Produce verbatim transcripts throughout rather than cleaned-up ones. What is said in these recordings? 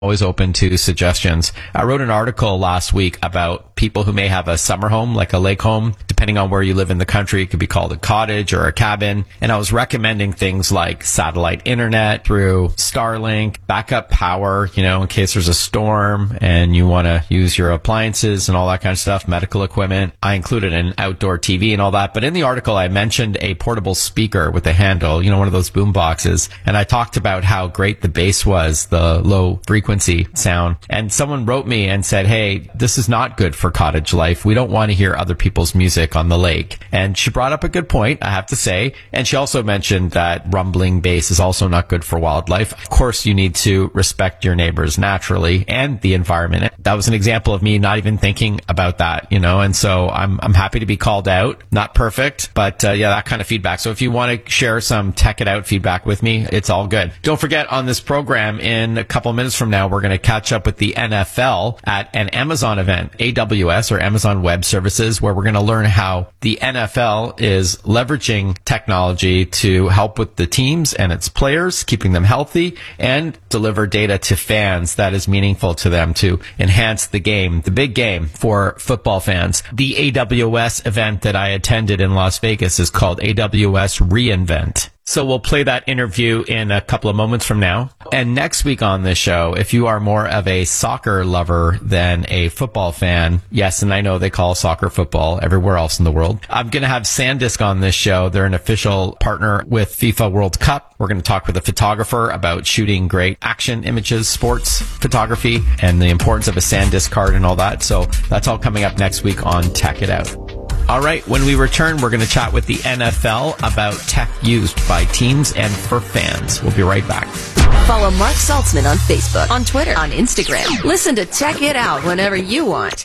Always open to suggestions. I wrote an article last week about people who may have a summer home, like a lake home. Depending on where you live in the country, it could be called a cottage or a cabin. And I was recommending things like satellite internet through Starlink, backup power, you know, in case there's a storm and you want to use your appliances and all that kind of stuff, medical equipment. I included an outdoor T V and all that. But in the article, I mentioned a portable speaker with a handle, you know, one of those boom boxes. And I talked about how great the bass was, the low frequency sound. And someone wrote me and said, hey, this is not good for cottage life. We don't want to hear other people's music on the lake. And she brought up a good point, I have to say. And she also mentioned that rumbling bass is also not good for wildlife. Of course, you need to respect your neighbors naturally and the environment. That was an example of me not even thinking about that, you know, and so I'm I'm happy to be called out. Not perfect, but uh, yeah, that kind of feedback. So if you want to share some Tech It Out feedback with me, it's all good. Don't forget, on this program, in a couple minutes from now, we're going to catch up with the N F L at an Amazon event, A W S or Amazon Web Services, where we're going to learn how the N F L is leveraging technology to help with the teams and its players, keeping them healthy, and deliver data to fans that is meaningful to them to enhance the game, the big game for football fans. The A W S event that I attended in Las Vegas is called A W S reInvent. So we'll play that interview in a couple of moments from now. And next week on this show, if you are more of a soccer lover than a football fan, yes, and I know they call soccer football everywhere else in the world, I'm going to have SanDisk on this show. They're an official partner with FIFA World Cup. We're going to talk with a photographer about shooting great action images, sports photography, and the importance of a SanDisk card and all that. So that's all coming up next week on Tech It Out. All right, when we return, we're going to chat with the N F L about tech used by teams and for fans. We'll be right back. Follow Mark Saltzman on Facebook, on Twitter, on Instagram. Listen to Tech It Out whenever you want.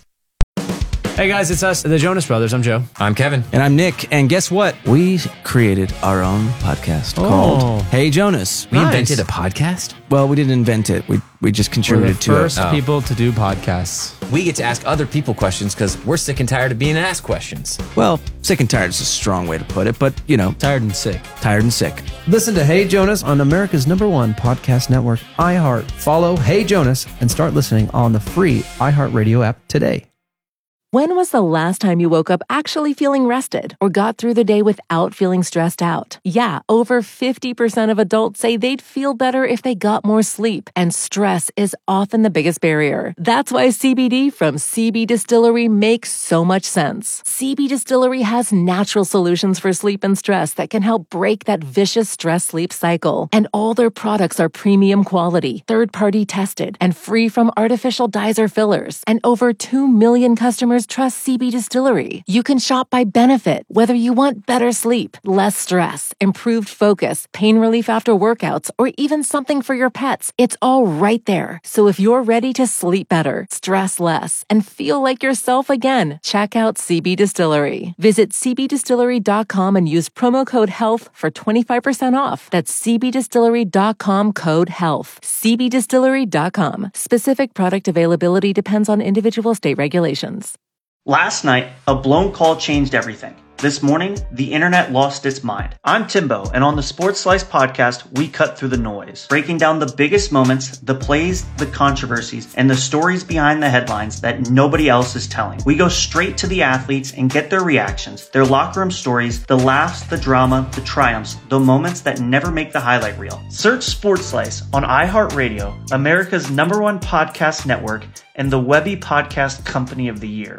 Hey guys, it's us, the Jonas Brothers. I'm Joe. I'm Kevin. And I'm Nick. And guess what? We created our own podcast Oh. called Hey Jonas. We Nice. invented a podcast? Well, we didn't invent it. We we just We're the contributed to first it. Oh. people to do podcasts. We get to ask other people questions because we're sick and tired of being asked questions. Well, sick and tired is a strong way to put it, but, you know, Tired and sick. tired and sick. Listen to Hey Jonas on America's number one podcast network, iHeart. Follow Hey Jonas and start listening on the free iHeartRadio app today. When was the last time you woke up actually feeling rested or got through the day without feeling stressed out? Yeah, over fifty percent of adults say they'd feel better if they got more sleep, and stress is often the biggest barrier. That's why C B D from C B Distillery makes so much sense. C B Distillery has natural solutions for sleep and stress that can help break that vicious stress-sleep cycle. And all their products are premium quality, third-party tested, and free from artificial dyes or fillers. And over two million customers trust C B Distillery. You can shop by benefit, whether you want better sleep, less stress, improved focus, pain relief after workouts, or even something for your pets. It's all right there. So if you're ready to sleep better, stress less, and feel like yourself again, check out C B Distillery. Visit c b distillery dot com and use promo code HEALTH for twenty-five percent off. That's c b distillery dot com code HEALTH. c b distillery dot com. Specific product availability depends on individual state regulations. Last night, a blown call changed everything. This morning, the internet lost its mind. I'm Timbo, and on the Sports Slice podcast, we cut through the noise, breaking down the biggest moments, the plays, the controversies, and the stories behind the headlines that nobody else is telling. We go straight to the athletes and get their reactions, their locker room stories, the laughs, the drama, the triumphs, the moments that never make the highlight reel. Search Sports Slice on iHeartRadio, America's number one podcast network, and the Webby Podcast Company of the Year.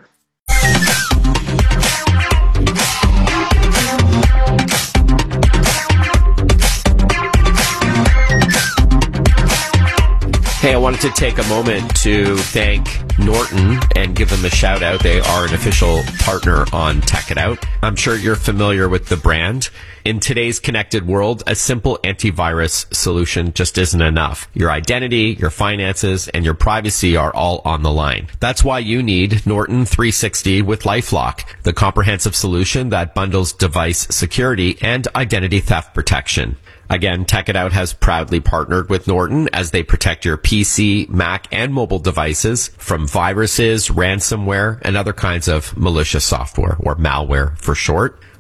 Hey, I wanted to take a moment to thank Norton and give them a shout out. They are an official partner on Tech It Out. I'm sure you're familiar with the brand. In today's connected world, a simple antivirus solution just isn't enough. Your identity, your finances, and your privacy are all on the line. That's why you need Norton three sixty with LifeLock, the comprehensive solution that bundles device security and identity theft protection. Again, Tech It Out has proudly partnered with Norton as they protect your P C, Mac, and mobile devices from viruses, ransomware, and other kinds of malicious software, or malware for short.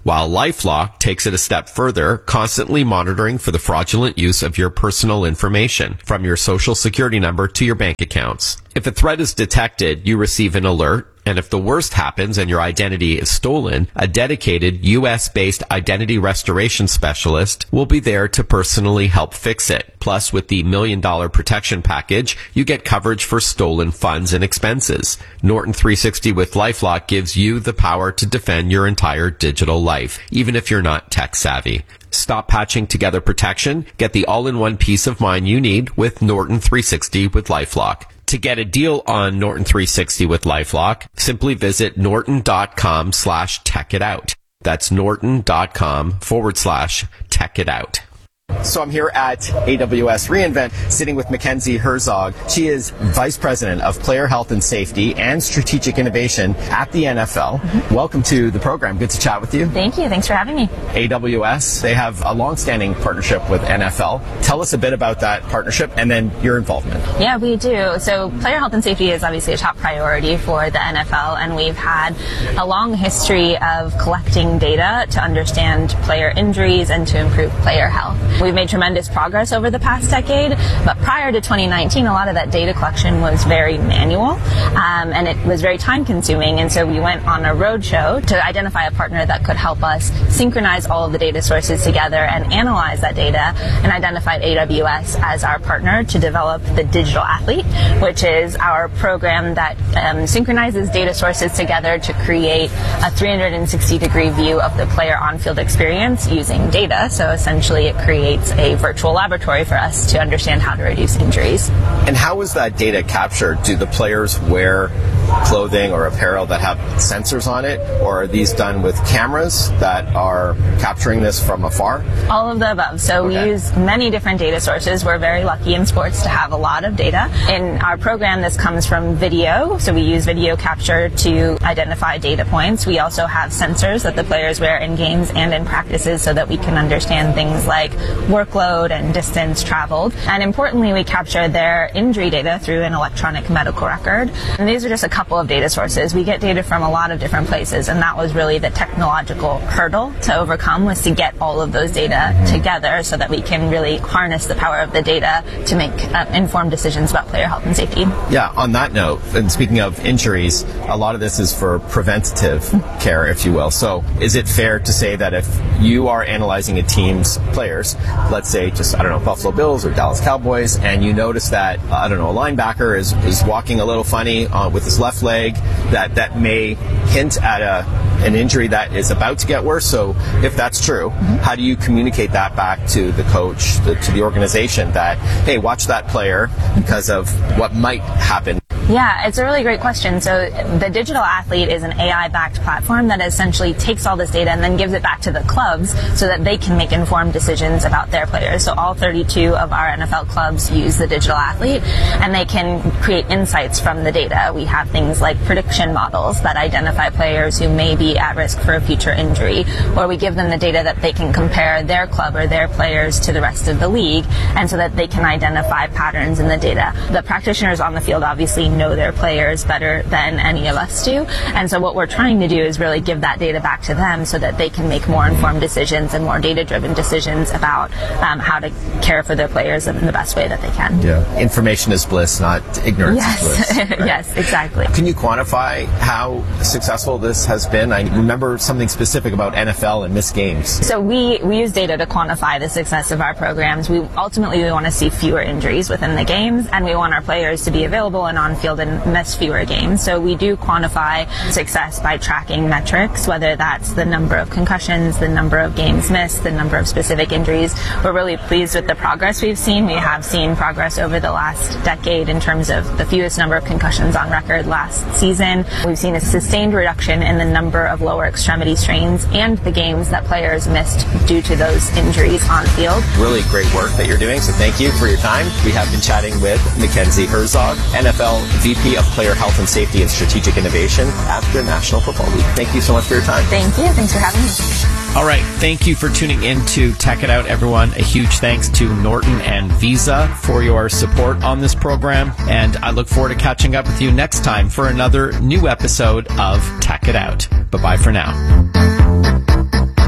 while LifeLock takes it a step further, constantly monitoring for the fraudulent use of your personal information, from your social security number to your bank accounts. If a threat is detected, you receive an alert, and if the worst happens and your identity is stolen, a dedicated U S-based identity restoration specialist will be there to personally help fix it. Plus, with the million dollar protection package, you get coverage for stolen funds and expenses. Norton three sixty with LifeLock gives you the power to defend your entire digital life, even if you're not tech savvy. Stop patching together protection. Get the all-in-one peace of mind you need with Norton three sixty with LifeLock. To get a deal on Norton three sixty with LifeLock, simply visit norton.com slash tech it out. That's norton.com forward slash tech it out. So I'm here at A W S reInvent, sitting with Mackenzie Herzog. She is Vice President of Player Health and Safety and Strategic Innovation at the N F L. Mm-hmm. Welcome to the program. Good to chat with you. Thank you. Thanks for having me. A W S, they have a long-standing partnership with N F L. Tell us a bit about that partnership and then your involvement. Yeah, we do. So player health and safety is obviously a top priority for the N F L, and we've had a long history of collecting data to understand player injuries and to improve player health. We've made tremendous progress over the past decade, but prior to twenty nineteen, a lot of that data collection was very manual, um, and it was very time-consuming, and so we went on a roadshow to identify a partner that could help us synchronize all of the data sources together and analyze that data, and identified A W S as our partner to develop the Digital Athlete, which is our program that um, synchronizes data sources together to create a three sixty degree view of the player on-field experience using data. So essentially it creates a virtual laboratory for us to understand how to reduce injuries. And how is that data captured? Do the players wear clothing or apparel that have sensors on it, or are these done with cameras that are capturing this from afar? All of the above. So okay. We use many different data sources. We're very lucky in sports to have a lot of data. In our program, this comes from video. So we use video capture to identify data points. We also have sensors that the players wear in games and in practices so that we can understand things like workload and distance traveled. And importantly, we capture their injury data through an electronic medical record. And these are just a couple of data sources. We get data from a lot of different places, and that was really the technological hurdle to overcome, was to get all of those data together so that we can really harness the power of the data to make uh, informed decisions about player health and safety. Yeah, on that note, and speaking of injuries, a lot of this is for preventative care, if you will. So is it fair to say that if you are analyzing a team's players, let's say just, I don't know, Buffalo Bills or Dallas Cowboys, and you notice that, uh, I don't know, a linebacker is, is walking a little funny uh, with his left leg, that, that may hint at a an injury that is about to get worse. So if that's true, mm-hmm. how do you communicate that back to the coach, the, to the organization, that, hey, watch that player because of what might happen? Yeah, it's a really great question. So the Digital Athlete is an A I-backed platform that essentially takes all this data and then gives it back to the clubs so that they can make informed decisions about their players. So all thirty-two of our N F L clubs use the Digital Athlete, and they can create insights from the data. We have things like prediction models that identify players who may be at risk for a future injury, or we give them the data that they can compare their club or their players to the rest of the league, and so that they can identify patterns in the data. The practitioners on the field obviously know their players better than any of us do, and so what we're trying to do is really give that data back to them so that they can make more informed decisions and more data-driven decisions about um, how to care for their players in the best way that they can. Yeah, information is bliss, not ignorance yes. is bliss. Right? Yes, exactly. Can you quantify how successful this has been? I remember something specific about N F L and missed games. So we, we use data to quantify the success of our programs. We ultimately we want to see fewer injuries within the games, and we want our players to be available and on field and miss fewer games. So we do quantify success by tracking metrics, whether that's the number of concussions, the number of games missed, the number of specific injuries. We're really pleased with the progress we've seen. We have seen progress over the last decade in terms of the fewest number of concussions on record last season. We've seen a sustained reduction in the number of lower extremity strains and the games that players missed due to those injuries on field. Really great work that you're doing, so thank you for your time. We have been chatting with Mackenzie Herzog, N F L V P of Player Health and Safety and Strategic Innovation at the National Football League. Thank you so much for your time. Thank you. Thanks for having me. All right. Thank you for tuning in to Tech It Out, everyone. A huge thanks to Norton and Visa for your support on this program. And I look forward to catching up with you next time for another new episode of Tech It Out. Bye-bye for now.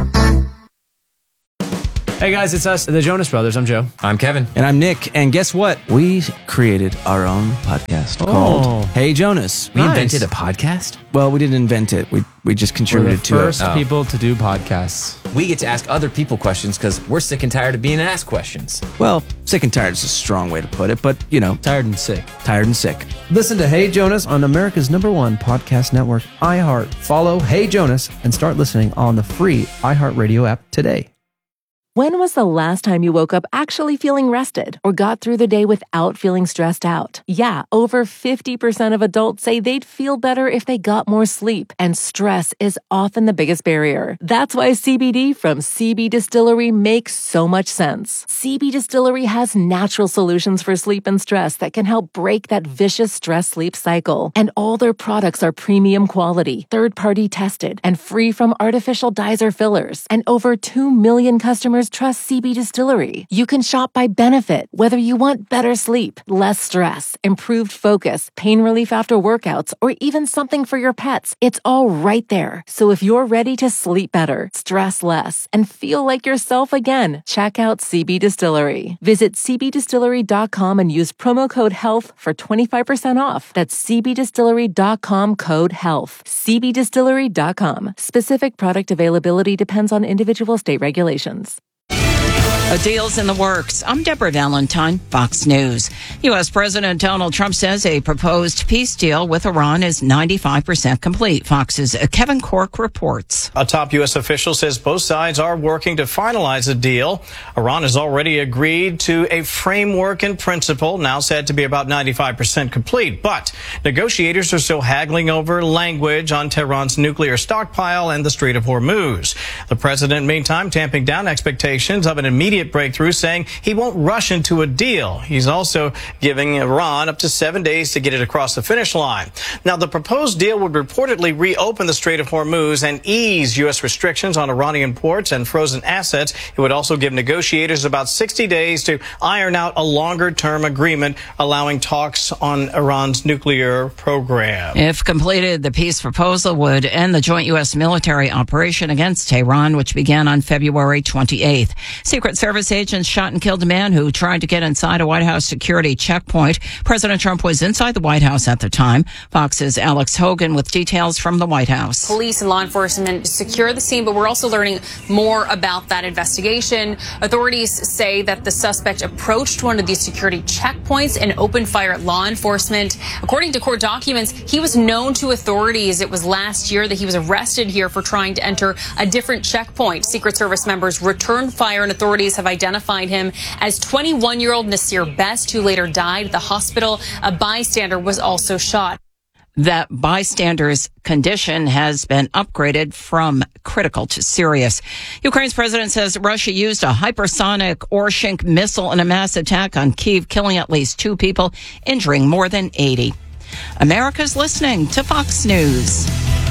Hey guys, it's us, the Jonas Brothers. I'm Joe. I'm Kevin. And I'm Nick. And guess what? We created our own podcast called Hey Jonas. We Nice. invented a podcast? Well, we didn't invent it. We we just We're the contributed to first it. Oh. people to do podcasts. We get to ask other people questions because we're sick and tired of being asked questions. Well, sick and tired is a strong way to put it, but you know, Tired and sick. tired and sick. Listen to Hey Jonas on America's number one podcast network, iHeart. Follow Hey Jonas and start listening on the free iHeartRadio app today. When was the last time you woke up actually feeling rested or got through the day without feeling stressed out? Yeah, over fifty percent of adults say they'd feel better if they got more sleep, and stress is often the biggest barrier. That's why C B D from C B Distillery makes so much sense. C B Distillery has natural solutions for sleep and stress that can help break that vicious stress-sleep cycle. And all their products are premium quality, third-party tested, and free from artificial dyes or fillers. And over two million customers trust C B Distillery. You can shop by benefit, whether you want better sleep, less stress, improved focus, pain relief after workouts, or even something for your pets. It's all right there. So if you're ready to sleep better, stress less, and feel like yourself again, check out C B Distillery. Visit c b distillery dot com and use promo code HEALTH for twenty-five percent off. That's c b distillery dot com code HEALTH. c b distillery dot com. Specific product availability depends on individual state regulations. A deal's in the works. I'm Deborah Valentine, Fox News. U S. President Donald Trump says a proposed peace deal with Iran is ninety-five percent complete. Fox's Kevin Corke reports. A top U S official says both sides are working to finalize a deal. Iran has already agreed to a framework in principle, now said to be about ninety-five percent complete. But negotiators are still haggling over language on Tehran's nuclear stockpile and the Strait of Hormuz. The president, meantime, tamping down expectations of an immediate breakthrough, saying he won't rush into a deal. He's also giving Iran up to seven days to get it across the finish line. Now, the proposed deal would reportedly reopen the Strait of Hormuz and ease U S restrictions on Iranian ports and frozen assets. It would also give negotiators about sixty days to iron out a longer-term agreement allowing talks on Iran's nuclear program. If completed, the peace proposal would end the joint U S military operation against Tehran, which began on February twenty-eighth. Secret Service agents shot and killed a man who tried to get inside a White House security checkpoint. President Trump was inside the White House at the time. Fox's Alex Hogan with details from the White House. Police and law enforcement secure the scene, but we're also learning more about that investigation. Authorities say that the suspect approached one of these security checkpoints and opened fire at law enforcement. According to court documents, he was known to authorities. It was last year that he was arrested here for trying to enter a different checkpoint. Secret Service members returned fire, and authorities have identified him as twenty-one-year-old Nasir Best, who later died at the hospital. A bystander was also shot. That bystander's condition has been upgraded from critical to serious. Ukraine's president says Russia used a hypersonic Orshink missile in a mass attack on Kyiv, killing at least two people, injuring more than eighty. America's listening to Fox News.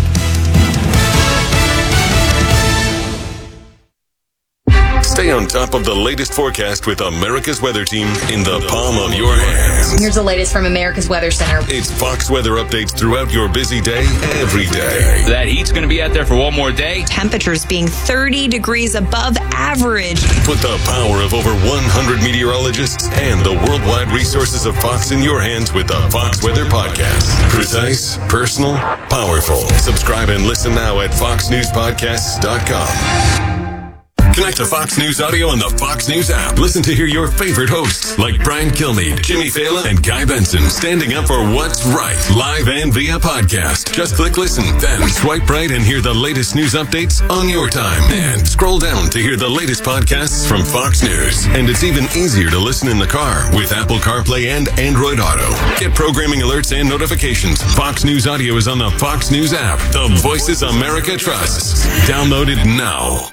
Stay on top of the latest forecast with America's Weather Team in the palm of your hands. Here's the latest from America's Weather Center. It's Fox weather updates throughout your busy day, every day. That heat's going to be out there for one more day. Temperatures being thirty degrees above average. Put the power of over one hundred meteorologists and the worldwide resources of Fox in your hands with the Fox Weather Podcast. Precise, personal, powerful. Subscribe and listen now at fox news podcasts dot com. Connect to Fox News Audio on the Fox News app. Listen to hear your favorite hosts like Brian Kilmeade, Jimmy Fallon, and Guy Benson standing up for what's right, live and via podcast. Just click listen, then swipe right and hear the latest news updates on your time. And scroll down to hear the latest podcasts from Fox News. And it's even easier to listen in the car with Apple CarPlay and Android Auto. Get programming alerts and notifications. Fox News Audio is on the Fox News app. The voices America trusts. Download it now.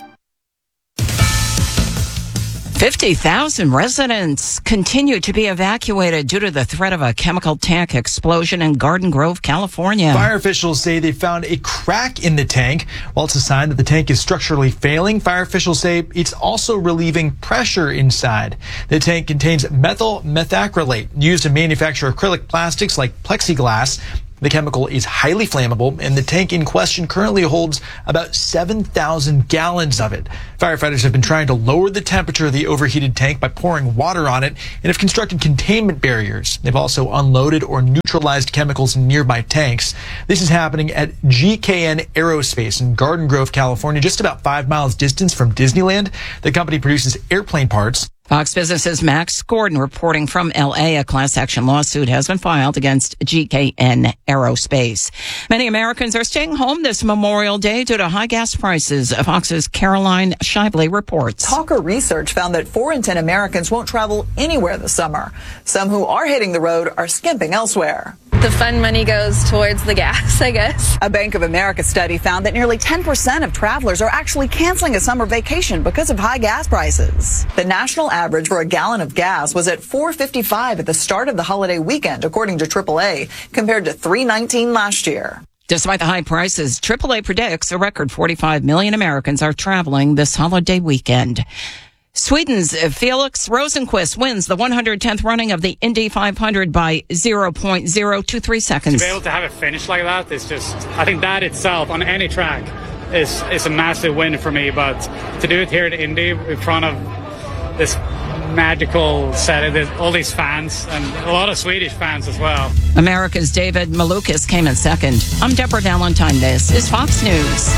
fifty thousand residents continue to be evacuated due to the threat of a chemical tank explosion in Garden Grove, California. Fire officials say they found a crack in the tank. While it's a sign that the tank is structurally failing, fire officials say it's also relieving pressure inside. The tank contains methyl methacrylate used to manufacture acrylic plastics like plexiglass. The chemical is highly flammable, and the tank in question currently holds about seven thousand gallons of it. Firefighters have been trying to lower the temperature of the overheated tank by pouring water on it and have constructed containment barriers. They've also unloaded or neutralized chemicals in nearby tanks. This is happening at G K N Aerospace in Garden Grove, California, just about five miles distance from Disneyland. The company produces airplane parts. Fox Business's Max Gordon reporting from L A. A class action lawsuit has been filed against G K N Aerospace. Many Americans are staying home this Memorial Day due to high gas prices. Fox's Caroline Shively reports. Talker Research found that four in ten Americans won't travel anywhere this summer. Some who are hitting the road are skimping elsewhere. The fun money goes towards the gas, I guess. A Bank of America study found that nearly ten percent of travelers are actually canceling a summer vacation because of high gas prices. The national average for a gallon of gas was at four fifty-five at the start of the holiday weekend, according to triple A, compared to three nineteen last year. Despite the high prices, triple A predicts a record forty-five million Americans are traveling this holiday weekend. Sweden's Felix Rosenqvist wins the one hundred tenth running of the Indy five hundred by zero point zero two three seconds. To be able to have a finish like that is just, I think that itself on any track is, is a massive win for me. But to do it here at Indy in front of this magical set of all these fans and a lot of Swedish fans as well. America's David Malukas came in second. I'm Deborah Valentine. This is Fox News.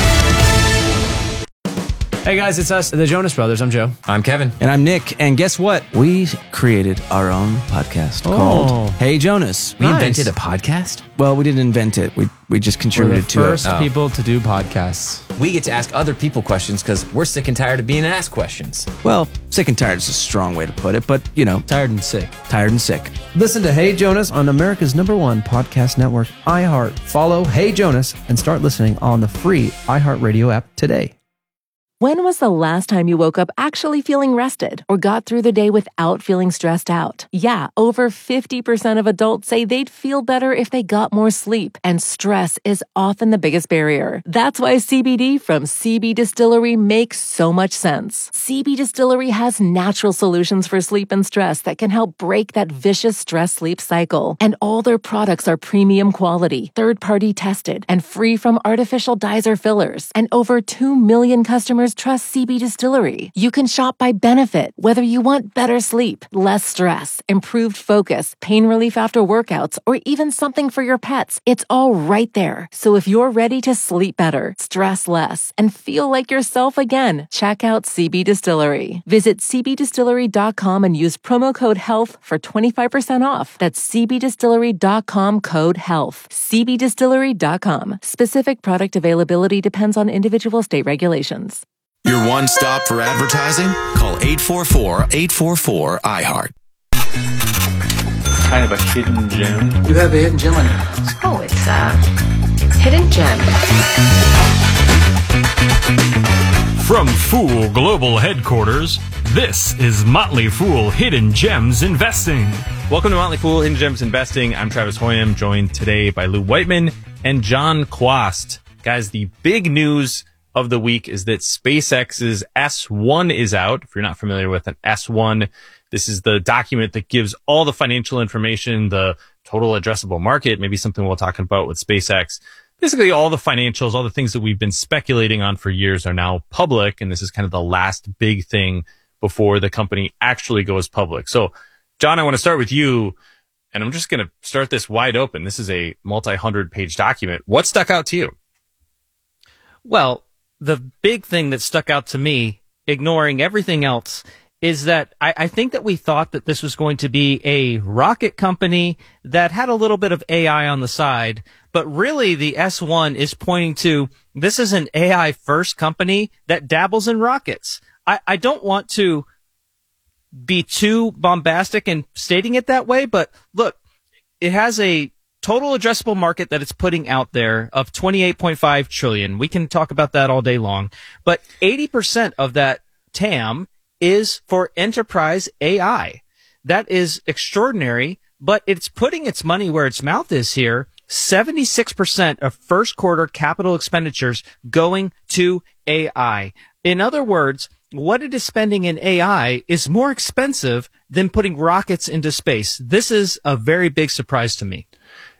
Hey guys, it's us, the Jonas Brothers. I'm Joe. I'm Kevin. And I'm Nick. And guess what? We created our own podcast Oh. called Hey Jonas. We Nice. invented a podcast? Well, we didn't invent it. We we just We're the contributed to first it. people to do podcasts. We get to ask other people questions because we're sick and tired of being asked questions. Well, sick and tired is a strong way to put it, but you know, Tired and sick. tired and sick. Listen to Hey Jonas on America's number one podcast network, iHeart. Follow Hey Jonas and start listening on the free iHeartRadio app today. When was the last time you woke up actually feeling rested or got through the day without feeling stressed out? Yeah, over fifty percent of adults say they'd feel better if they got more sleep, and stress is often the biggest barrier. That's why C B D from C B Distillery makes so much sense. C B Distillery has natural solutions for sleep and stress that can help break that vicious stress-sleep cycle. And all their products are premium quality, third-party tested, and free from artificial dyes or fillers. And over two million customers trust C B Distillery. You can shop by benefit, whether you want better sleep, less stress, improved focus, pain relief after workouts, or even something for your pets. It's all right there. So if you're ready to sleep better, stress less, and feel like yourself again, check out C B Distillery. Visit c b distillery dot com and use promo code HEALTH for twenty-five percent off. That's c b distillery dot com code HEALTH. c b distillery dot com. Specific product availability depends on individual state regulations. Your one stop for advertising? Call eight four four, eight four four, I heart. Kind of a hidden gem. You have a hidden gem on your hands. Oh, it's a hidden gem. From Fool Global Headquarters, this is Motley Fool Hidden Gems Investing. Welcome to Motley Fool Hidden Gems Investing. I'm Travis Hoyam, joined today by Lou Whiteman and John Quast. Guys, the big news of the week is that SpaceX's S one is out. If you're not familiar with an S one, this is the document that gives all the financial information, the total addressable market, maybe something we'll talk about with SpaceX. Basically, all the financials, all the things that we've been speculating on for years are now public, and this is kind of the last big thing before the company actually goes public. So, John, I want to start with you, and I'm just going to start this wide open. This is a multi-hundred page document. What stuck out to you? Well, the big thing that stuck out to me, ignoring everything else, is that I, I think that we thought that this was going to be a rocket company that had a little bit of A I on the side, but really the S one is pointing to this is an A I first company that dabbles in rockets. I, I don't want to be too bombastic in stating it that way, but look, it has a total addressable market that it's putting out there of twenty-eight point five trillion. We can talk about that all day long, but eighty percent of that T A M is for enterprise A I. That is extraordinary, but it's putting its money where its mouth is here. seventy-six percent of first quarter capital expenditures going to A I. In other words, what it is spending in A I is more expensive than putting rockets into space. This is a very big surprise to me.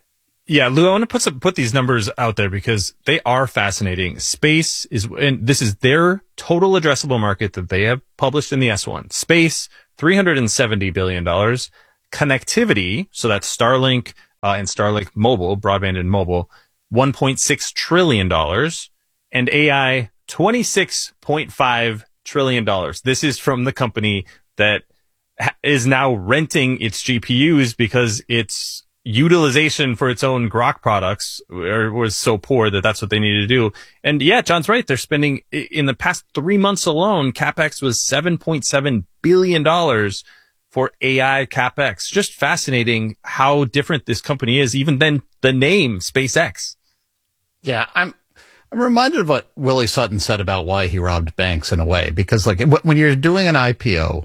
Yeah, Lou, I want to put some, put these numbers out there because they are fascinating. Space is, and this is their total addressable market that they have published in the S one. Space, three hundred seventy billion dollars. Connectivity, so that's Starlink uh, and Starlink Mobile, broadband and mobile, one point six trillion dollars. And A I, twenty-six point five trillion dollars. This is from the company that ha- is now renting its G P Us because its utilization for its own Grok products was so poor that that's what they needed to do. And yeah, John's right. They're spending, in the past three months alone, CapEx was seven point seven billion dollars for A I CapEx. Just fascinating how different this company is, even than the name SpaceX. Yeah, I'm I'm reminded of what Willie Sutton said about why he robbed banks in a way, because like when you're doing an I P O,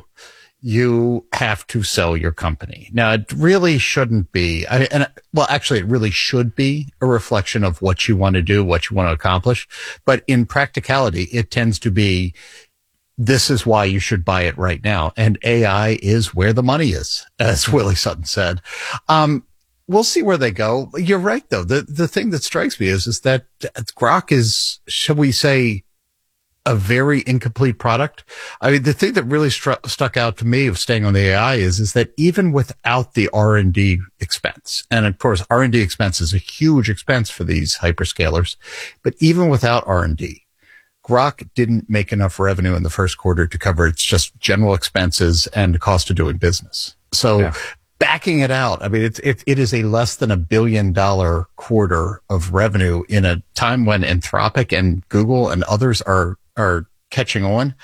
you have to sell your company. Now, it really shouldn't be, I, and well, actually, it really should be a reflection of what you want to do, what you want to accomplish. But in practicality, it tends to be, this is why you should buy it right now. And A I is where the money is, as Willie Sutton said. Um, we'll see where they go. You're right, though. The, the thing that strikes me is, is that Grok is, shall we say, a very incomplete product. I mean, the thing that really stru- stuck out to me of staying on the A I is, is that even without the R and D expense, and of course, R and D expense is a huge expense for these hyperscalers, but even without R and D, Grok didn't make enough revenue in the first quarter to cover its just general expenses and the cost of doing business. So yeah. Backing it out, I mean, it's, it, it is a less than a billion dollar quarter of revenue in a time when Anthropic and Google and others are are catching on.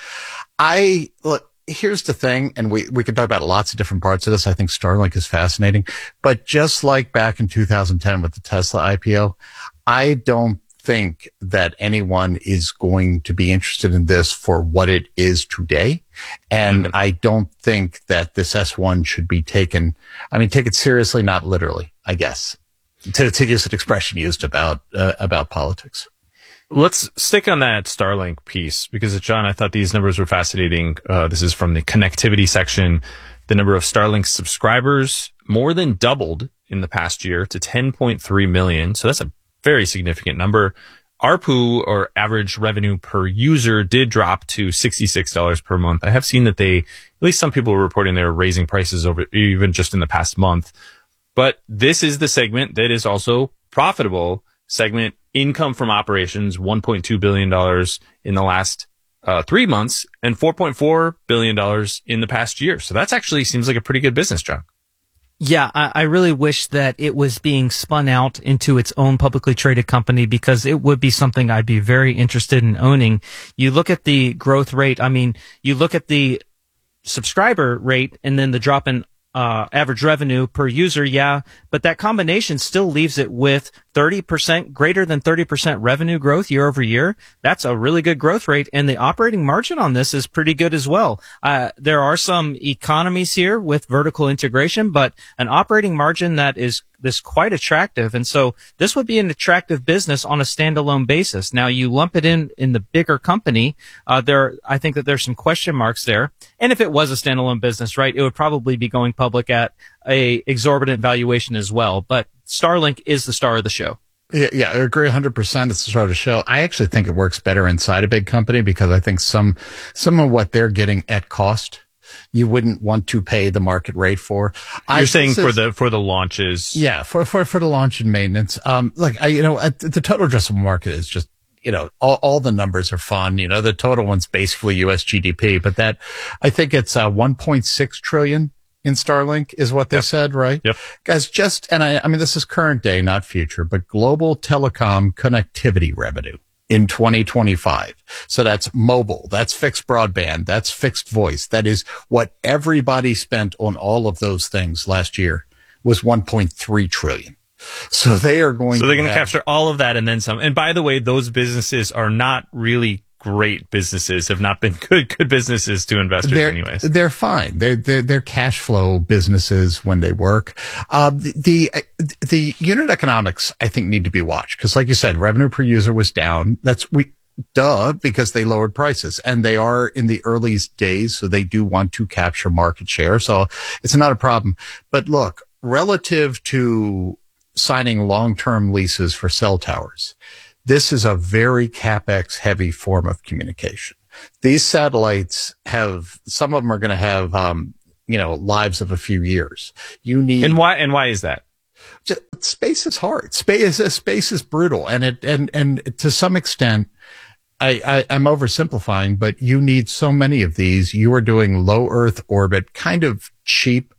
I look, here's the thing, and we, we could talk about lots of different parts of this. I think Starlink is fascinating, but just like back in two thousand ten with the Tesla I P O, I don't think that anyone is going to be interested in this for what it is today. And mm-hmm. I don't think that this S one should be taken, I mean, take it seriously, not literally, I guess, to, to use an expression used about, uh, about politics. Let's stick on that Starlink piece because, John, I thought these numbers were fascinating. Uh, this is from the connectivity section. The number of Starlink subscribers more than doubled in the past year to ten point three million. So that's a very significant number. A R P U, or average revenue per user, did drop to sixty-six dollars per month. I have seen that they, at least some people were reporting they're raising prices over even just in the past month. But this is the segment that is also profitable segment. Income from operations, one point two billion dollars in the last uh, three months and four point four billion dollars in the past year. So that's actually seems like a pretty good business, John. Yeah, I, I really wish that it was being spun out into its own publicly traded company because it would be something I'd be very interested in owning. You look at the growth rate. I mean, you look at the subscriber rate and then the drop in uh average revenue per user, yeah, but that combination still leaves it with thirty percent, greater than thirty percent revenue growth year over year. That's a really good growth rate, and the operating margin on this is pretty good as well. Uh there are some economies here with vertical integration, but an operating margin that is this quite attractive, and so this would be an attractive business on a standalone basis. Now, you lump it in in the bigger company, uh there I think that there's some question marks there. And if it was a standalone business, right, it would probably be going public at a exorbitant valuation as well. But Starlink is the star of the show. Yeah, yeah, I agree one hundred percent. It's the star of the show. I actually think it works better inside a big company because I think some some of what they're getting at cost, you wouldn't want to pay the market rate for. You're I, saying for is, the for the launches, yeah, for for for the launch and maintenance. Um, like I, you know, the total addressable market is just, you know, all, all the numbers are fun. You know, the total one's basically U S G D P, but that I think it's uh, one point six trillion in Starlink is what they yep. said, right? Yep. Guys, just and I, I mean, this is current day, not future, but global telecom connectivity revenue in twenty twenty-five. So that's mobile, that's fixed broadband, that's fixed voice. That is what everybody spent on all of those things last year was one point three trillion. So they are going So they're going to have, capture all of that and then some. And by the way, those businesses are not really great businesses, have not been good good businesses to investors they're, anyways. They're fine. They're, they're, they're cash flow businesses when they work. Uh, the, the, the unit economics, I think, need to be watched because, like you said, revenue per user was down. That's we, duh, because they lowered prices and they are in the early days. So they do want to capture market share. So it's not a problem. But look, relative to signing long-term leases for cell towers. This is a very CapEx heavy form of communication. These satellites have, some of them are going to have, um, you know, lives of a few years. You need. And why, and why is that? Just, space is hard. Space is, space is brutal. And it, and, and to some extent, I, I, I'm oversimplifying, but you need so many of these. You are doing low Earth orbit, kind of cheap,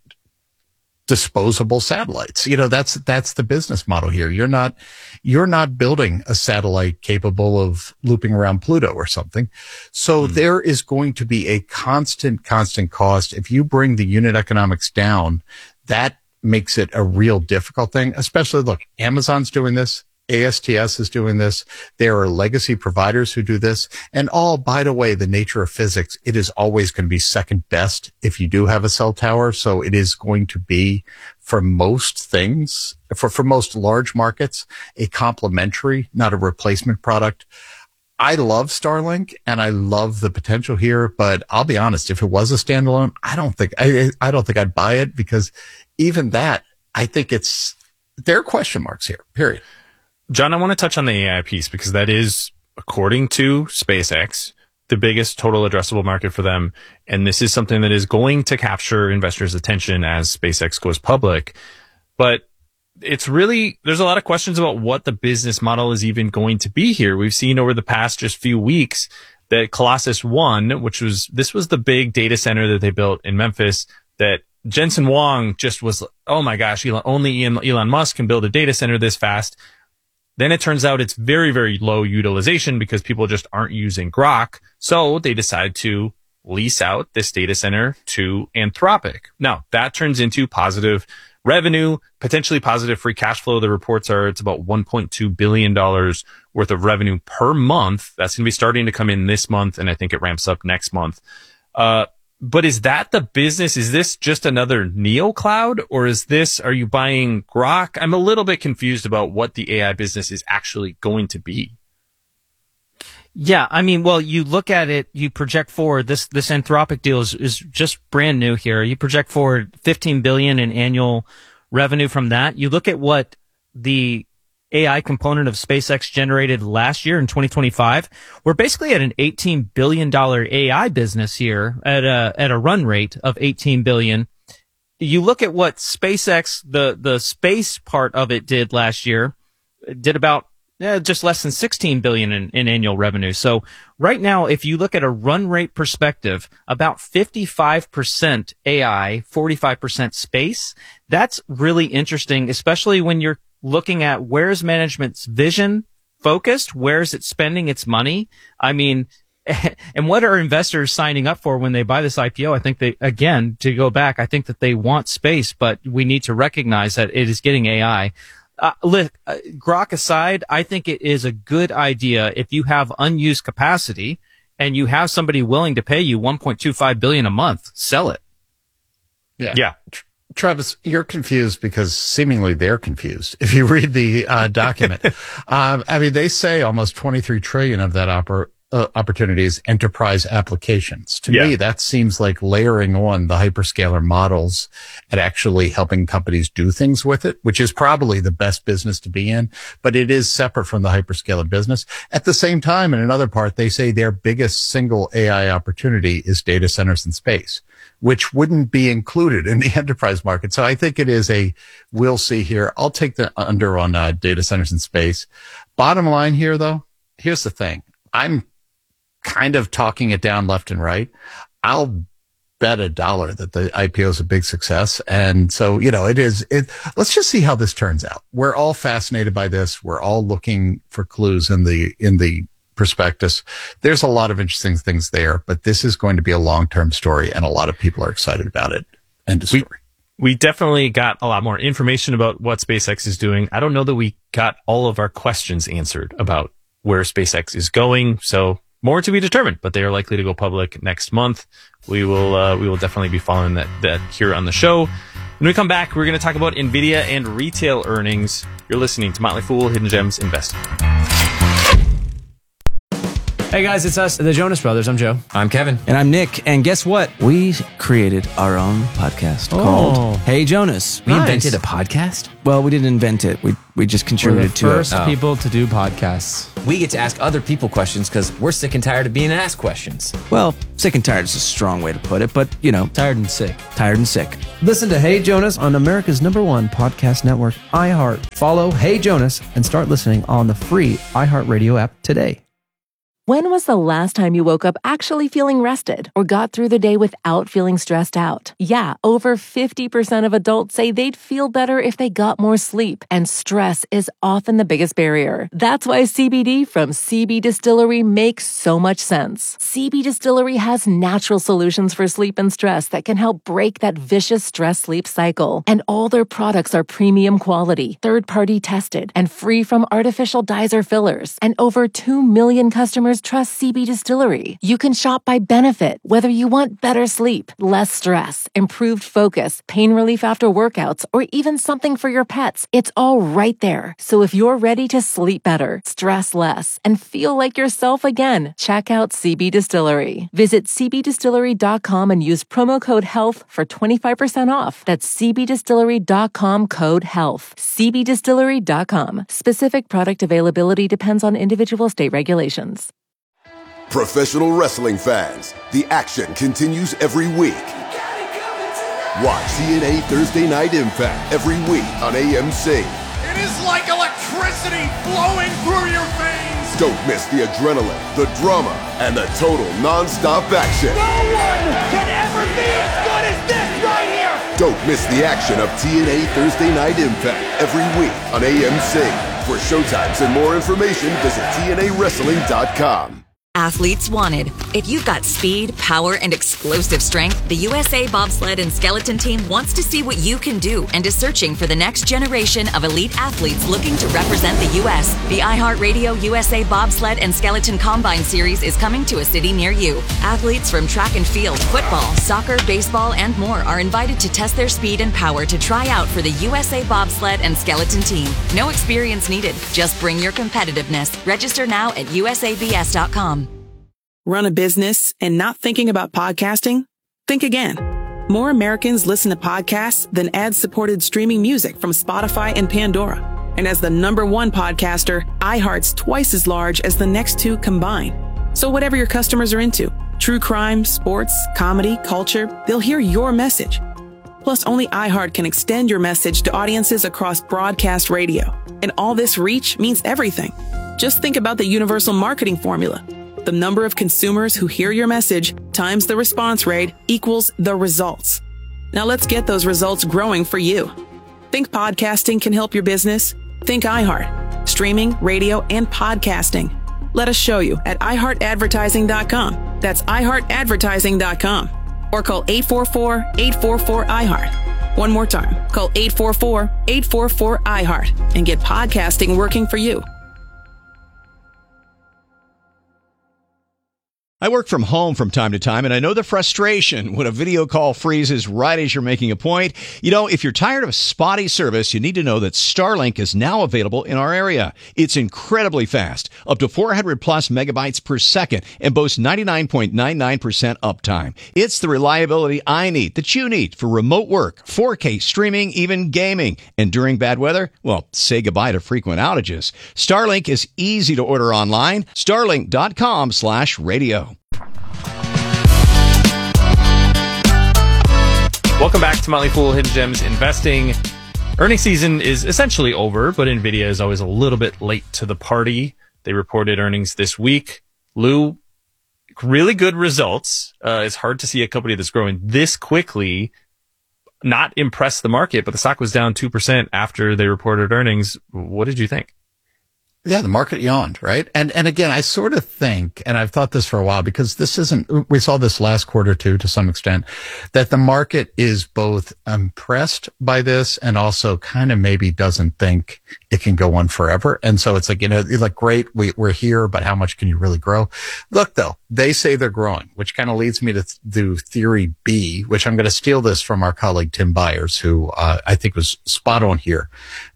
disposable satellites. You know, that's, that's the business model here. You're not, you're not building a satellite capable of looping around Pluto or something. So mm. there is going to be a constant, constant cost. If you bring the unit economics down, that makes it a real difficult thing, especially look, Amazon's doing this. A S T S is doing this. There are legacy providers who do this. And all, by the way, the nature of physics, it is always going to be second best if you do have a cell tower. So it is going to be, for most things, for, for most large markets, a complementary, not a replacement product. I love Starlink and I love the potential here, but I'll be honest, if it was a standalone, I don't think, I, I don't think I'd buy it, because even that, I think it's, there are question marks here, period. John, I want to touch on the A I piece, because that is, according to SpaceX, the biggest total addressable market for them. And this is something that is going to capture investors' attention as SpaceX goes public. But it's really, there's a lot of questions about what the business model is even going to be here. We've seen over the past just few weeks that Colossus One, which was, this was the big data center that they built in Memphis, that Jensen Huang just was, oh my gosh, Elon, only Elon Musk can build a data center this fast. Then it turns out it's very, very low utilization because people just aren't using Grok. So they decide to lease out this data center to Anthropic. Now, that turns into positive revenue, potentially positive free cash flow. The reports are it's about one point two billion dollars worth of revenue per month. That's going to be starting to come in this month, and I think it ramps up next month. Uh, But is that the business? Is this just another NeoCloud, or is this, are you buying Grok? I'm a little bit confused about what the A I business is actually going to be. Yeah, I mean, well, you look at it, you project forward, this, this Anthropic deal is, is just brand new here. You project forward fifteen billion dollars in annual revenue from that. You look at what the A I component of SpaceX generated last year in twenty twenty-five. We're basically at an eighteen billion dollars A I business here at a, at a run rate of eighteen billion dollars. You look at what SpaceX, the, the space part of it did last year, it did about eh, just less than sixteen billion dollars in, in annual revenue. So right now, if you look at a run rate perspective, about fifty-five percent A I, forty-five percent space. That's really interesting, especially when you're looking at where's management's vision focused, where's it spending its money. I mean, and what are investors signing up for when they buy this I P O? I think they, again, to go back, I think that they want space, but we need to recognize that it is getting A I. Uh, look, uh, Grok aside, I think it is a good idea if you have unused capacity and you have somebody willing to pay you one point two five billion dollars a month, sell it. Yeah. Yeah. Travis, you're confused because seemingly they're confused. If you read the uh, document, um, I mean, they say almost twenty-three trillion of that oppor- uh, opportunity is enterprise applications. To Yeah. me, that seems like layering on the hyperscaler models and actually helping companies do things with it, which is probably the best business to be in, but it is separate from the hyperscaler business. At the same time, in another part, they say their biggest single A I opportunity is data centers in space, which wouldn't be included in the enterprise market. So I think it is a, we'll see here. I'll take the under on uh, data centers in space. Bottom line here, though, here's the thing. I'm kind of talking it down left and right. I'll bet a dollar that the I P O is a big success. And so, you know, it is, it, let's just see how this turns out. We're all fascinated by this. We're all looking for clues in the, in the, prospectus. There's a lot of interesting things there, but this is going to be a long-term story, and a lot of people are excited about it. End of story. We, we definitely got a lot more information about what SpaceX is doing. I don't know that we got all of our questions answered about where SpaceX is going, so more to be determined, but they are likely to go public next month. We will, uh, we will definitely be following that, that here on the show. When we come back, we're going to talk about NVIDIA and retail earnings. You're listening to Motley Fool, Hidden Gems Investing. Hey guys, it's us, the Jonas Brothers. I'm Joe. I'm Kevin. And I'm Nick. And guess what? We created our own podcast Oh. called Hey Jonas. We Nice. invented a podcast? Well, we didn't invent it. We we just We're the contributed to first it. Oh. people to do podcasts. We get to ask other people questions because we're sick and tired of being asked questions. Well, sick and tired is a strong way to put it, but you know, Tired and sick. tired and sick. Listen to Hey Jonas on America's number one podcast network, iHeart. Follow Hey Jonas and start listening on the free iHeartRadio app today. When was the last time you woke up actually feeling rested or got through the day without feeling stressed out? Yeah, over fifty percent of adults say they'd feel better if they got more sleep, and stress is often the biggest barrier. That's why C B D from C B Distillery makes so much sense. C B Distillery has natural solutions for sleep and stress that can help break that vicious stress-sleep cycle. And all their products are premium quality, third-party tested, and free from artificial dyes or fillers. And over two million customers trust C B Distillery. You can shop by benefit, whether you want better sleep, less stress, improved focus, pain relief after workouts, or even something for your pets. It's all right there. So if you're ready to sleep better, stress less, and feel like yourself again, check out C B Distillery. Visit c b distillery dot com and use promo code HEALTH for twenty-five percent off. That's c b distillery dot com code HEALTH. c b distillery dot com. Specific product availability depends on individual state regulations. Professional wrestling fans, the action continues every week. Watch T N A Thursday Night Impact every week on A M C. It is like electricity flowing through your veins. Don't miss the adrenaline, the drama, and the total non-stop action. No one can ever be as good as this right here. Don't miss the action of T N A Thursday Night Impact every week on A M C. For showtimes and more information, visit T N A wrestling dot com. Athletes wanted. If you've got speed, power, and explosive strength, the U S A Bobsled and Skeleton Team wants to see what you can do and is searching for the next generation of elite athletes looking to represent the U S. The iHeartRadio U S A Bobsled and Skeleton Combine Series is coming to a city near you. Athletes from track and field, football, soccer, baseball, and more are invited to test their speed and power to try out for the U S A Bobsled and Skeleton Team. No experience needed. Just bring your competitiveness. Register now at U S A B S dot com. Run a business and not thinking about podcasting? Think again. More Americans listen to podcasts than ad-supported streaming music from Spotify and Pandora. And as the number one podcaster, iHeart's twice as large as the next two combined. So whatever your customers are into, true crime, sports, comedy, culture, they'll hear your message. Plus, only iHeart can extend your message to audiences across broadcast radio. And all this reach means everything. Just think about the universal marketing formula. The number of consumers who hear your message times the response rate equals the results. Now let's get those results growing for you. Think podcasting can help your business? Think iHeart. Streaming, radio, and podcasting. Let us show you at i heart advertising dot com. That's i heart advertising dot com. Or call eight four four, eight four four, I heart. One more time. Call eight four four, eight four four, I heart and get podcasting working for you. I work from home from time to time, and I know the frustration when a video call freezes right as you're making a point. You know, if you're tired of spotty service, you need to know that Starlink is now available in our area. It's incredibly fast, up to four hundred plus megabytes per second, and boasts ninety-nine point nine nine percent uptime. It's the reliability I need, that you need, for remote work, four K streaming, even gaming. And during bad weather, well, say goodbye to frequent outages. Starlink is easy to order online. Starlink dot com slash radio. Welcome back to Motley Fool Hidden Gems Investing. Earnings season is essentially over, but NVIDIA is always a little bit late to the party. They reported earnings this week. Lou, really good results. Uh, it's hard to see a company that's growing this quickly not impress the market, but the stock was down two percent after they reported earnings. What did you think? Yeah, the market yawned, right? And and again, I sort of think, and I've thought this for a while, because this isn't, we saw this last quarter too, to some extent, that the market is both impressed by this and also kind of maybe doesn't think it can go on forever. And so it's like, you know, you're like, great, we, we're here, but how much can you really grow? Look, though, they say they're growing, which kind of leads me to th- do theory B, which I'm going to steal this from our colleague Tim Byers, who uh, I think was spot on here.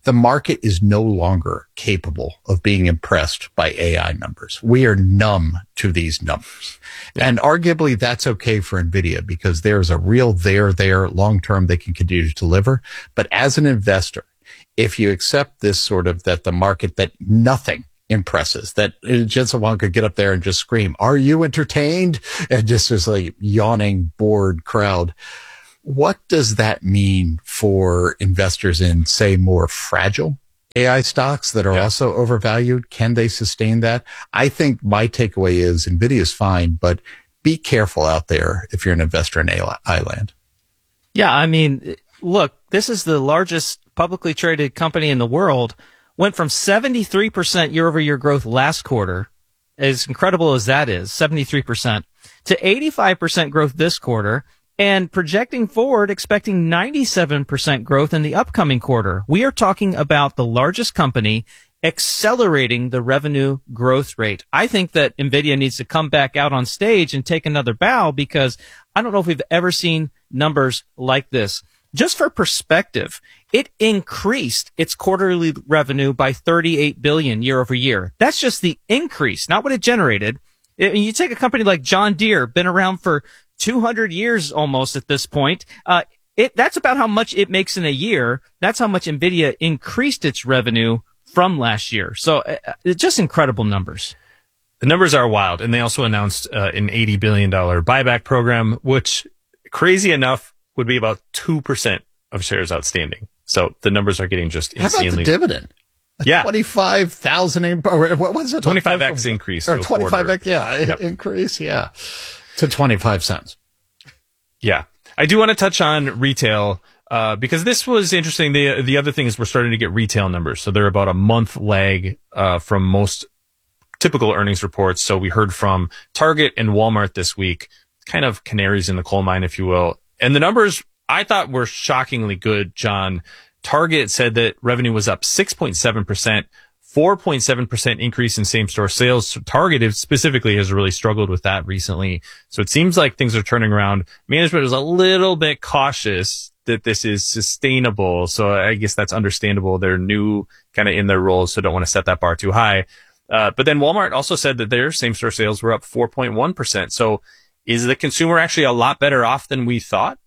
the market is no longer capable of being impressed by A I numbers. We are numb to these numbers. And arguably that's okay for NVIDIA because there's a real there there long term they can continue to deliver. But as an investor, if you accept this sort of that the market, that nothing impresses, that Jensen Huang could get up there and just scream, "Are you entertained?" And just this like yawning, bored crowd. What does that mean for investors in, say, more fragile A I stocks that are yeah. also overvalued? Can they sustain that? I think my takeaway is NVIDIA is fine, but be careful out there if you're an investor in A I land. Yeah, I mean, look, this is the largest publicly traded company in the world. Went from seventy-three percent year-over-year growth last quarter, as incredible as that is, seventy-three percent, to eighty-five percent growth this quarter. And projecting forward, expecting ninety-seven percent growth in the upcoming quarter. We are talking about the largest company accelerating the revenue growth rate. I think that NVIDIA needs to come back out on stage and take another bow because I don't know if we've ever seen numbers like this. Just for perspective, it increased its quarterly revenue by thirty-eight billion dollars year over year. That's just the increase, not what it generated. You take a company like John Deere, been around for two hundred years almost at this point. Uh, it, that's about how much it makes in a year. That's how much NVIDIA increased its revenue from last year. So uh, it's just incredible numbers. The numbers are wild. And they also announced uh, an eighty billion dollars buyback program, which crazy enough would be about two percent of shares outstanding. So the numbers are getting just insanely. How about the dividend? Yeah. twenty-five thousand, what was it? twenty-five x increase. Or twenty-five x, yeah, yep. increase, yeah. To twenty-five cents. Yeah. I do want to touch on retail, uh, because this was interesting. The, the other thing is we're starting to get retail numbers. So they're about a month lag, uh, from most typical earnings reports. So we heard from Target and Walmart this week, kind of canaries in the coal mine, if you will. And the numbers I thought were shockingly good, John. Target said that revenue was up six point seven percent, four point seven percent increase in same-store sales. So Target specifically has really struggled with that recently. So it seems like things are turning around. Management is a little bit cautious that this is sustainable. So I guess that's understandable. They're new kind of in their roles, so don't want to set that bar too high. Uh, but then Walmart also said that their same-store sales were up four point one percent. So is the consumer actually a lot better off than we thought?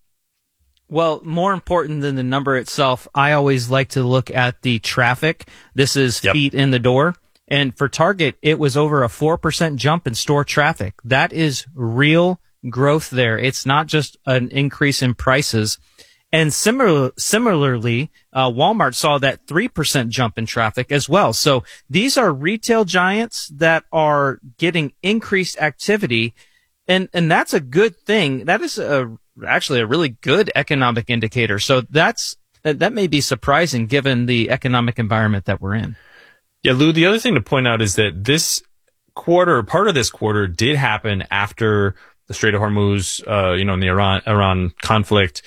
Well, more important than the number itself, I always like to look at the traffic. This is yep. feet in the door. And for Target, it was over a four percent jump in store traffic. That is real growth there. It's not just an increase in prices. And similar, similarly, uh, Walmart saw that three percent jump in traffic as well. So these are retail giants that are getting increased activity. And, and that's a good thing. That is a, actually a really good economic indicator. So that's, that may be surprising given the economic environment that we're in. Yeah, Lou, the other thing to point out is that this quarter, part of this quarter did happen after the Strait of Hormuz, uh, you know, in the Iran, Iran conflict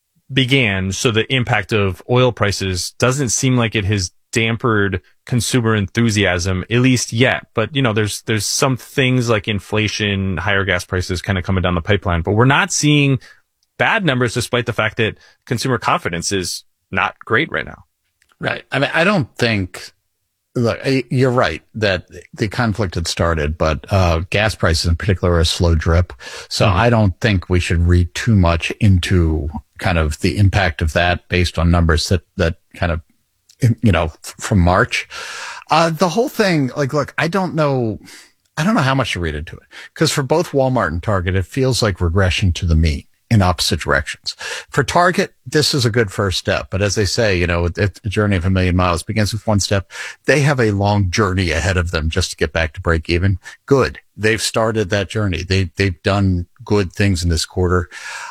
began. So the impact of oil prices doesn't seem like it has dampered consumer enthusiasm, at least yet. But, you know, there's, there's some things like inflation, higher gas prices kind of coming down the pipeline, but we're not seeing bad numbers despite the fact that consumer confidence is not great right now. Right. I mean, I don't think, look, you're right that the conflict had started, but, uh, gas prices in particular are a slow drip. So mm-hmm. I don't think we should read too much into kind of the impact of that based on numbers that, that kind of, you know, from March. Uh, the whole thing, like, look, I don't know, I don't know how much to read into it. Cause for both Walmart and Target, it feels like regression to the mean in opposite directions. For Target, this is a good first step. But as they say, you know, a journey of a million miles begins with one step. They have a long journey ahead of them just to get back to break even. Good. They've started that journey. They, they've done good things in this quarter.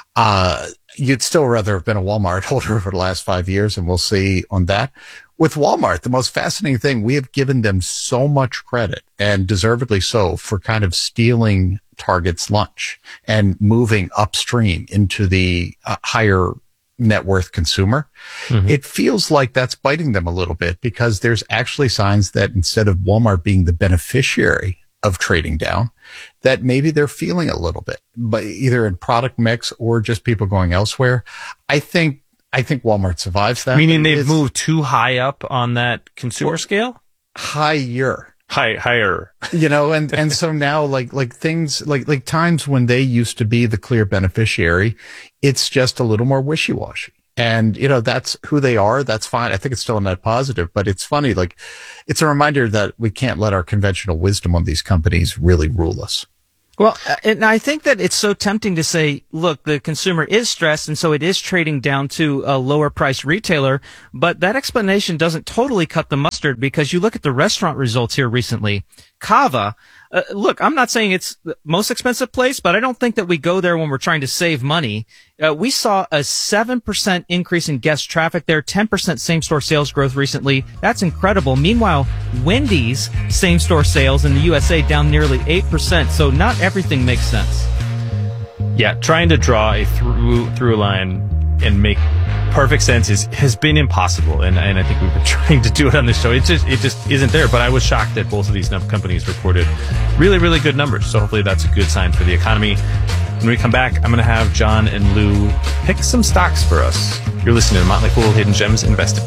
Uh, you'd still rather have been a Walmart holder over the last five years, and we'll see on that. With Walmart, the most fascinating thing, we have given them so much credit, and deservedly so, for kind of stealing Target's lunch and moving upstream into the uh, higher net worth consumer. Mm-hmm. It feels like that's biting them a little bit because there's actually signs that instead of Walmart being the beneficiary of trading down, that maybe they're feeling a little bit, but either in product mix or just people going elsewhere. I think I think Walmart survives that. Meaning they've It's moved too high up on that consumer scale? higher. High, higher. You know, and, and so now like, like things like, like times when they used to be the clear beneficiary, it's just a little more wishy-washy. And, you know, that's who they are. That's fine. I think it's still a net positive, but it's funny. Like, it's a reminder that we can't let our conventional wisdom on these companies really rule us. Well, and I think that it's so tempting to say, look, the consumer is stressed, and so it is trading down to a lower price retailer. But that explanation doesn't totally cut the mustard, because you look at the restaurant results here recently. Cava, uh, look, I'm not saying it's the most expensive place, but I don't think that we go there when we're trying to save money. Uh, we saw a seven percent increase in guest traffic there, ten percent same-store sales growth recently. That's incredible. Meanwhile, Wendy's same-store sales in the U S A down nearly eight percent, so not everything makes sense. Yeah, trying to draw a through through line and make perfect sense is has been impossible, and and I think we've been trying to do it on this show. It just it just isn't there. But I was shocked that both of these companies reported really really good numbers. So hopefully that's a good sign for the economy. When we come back, I'm going to have John and Lou pick some stocks for us. You're listening to Motley Fool Hidden Gems Investing.